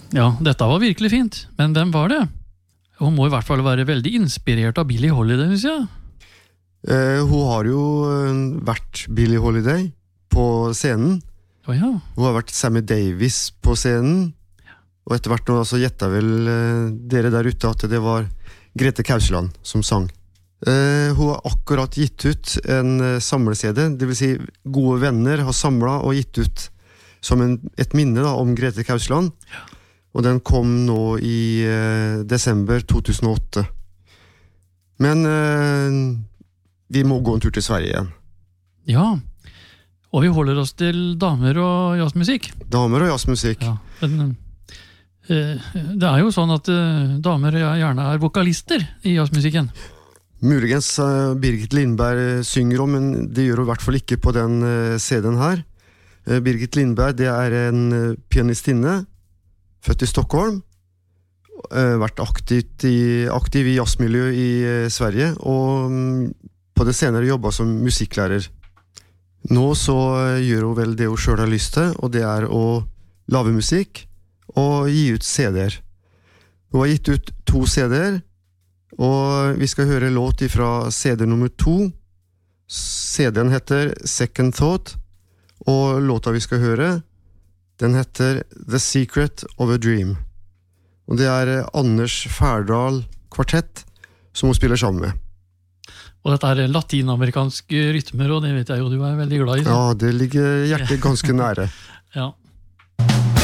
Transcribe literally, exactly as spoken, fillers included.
Ja, dette var virkelig fint, men hvem var det? Hun må i hvert fall være veldig inspirert av Billie Holiday, synes jeg. Eh, hun har jo vært Billie Holiday på scenen. Oh, ja. Hun har vært Sammy Davis på scenen. Og etter hvert nå så gjettet vel eh, dere der ute at det var Grete Kausland som sang. Eh, hun har akkurat gitt ut en eh, samle-C D, det vil si gode venner har samlet og gitt ut som en, et minne da, om Grete Kausland. Ja. Og den kom nå i eh, desember to tusen og åtte. Men eh, vi må gå en tur til Sverige igjen. Ja, og vi holder oss til damer og jazzmusikk. Damer og jazzmusikk. Ja, men eh, det er jo sånn at eh, damer gjerne er vokalister i jazzmusikken. Muligens eh, Birgit Lindberg synger om, men det gjør hun i hvert fall ikke på den eh, C D-en her. Eh, Birgit Lindberg, det er en eh, pianistinne, født i Stockholm, eh, vært aktivt i, aktiv i jazzmiljø i eh, Sverige, og mm, på det senere jobbet som musikklærer. Nå så eh, gjør hun vel det hun selv har lyst til, og det er å lave musikk og gi ut C D-er. Hun har gitt ut to C D-er, og vi skal høre låt fra C D nummer to. C D-en heter Second Thought, og låta vi skal høre, den heter The Secret of a Dream. Og det er Anders Færdal kvartett som hun spiller sammen med. Og dette er latinamerikanske rytmer, og det vet jeg jo du er veldig glad i. Så. Ja, det ligger hjertet ganske nære. Ja.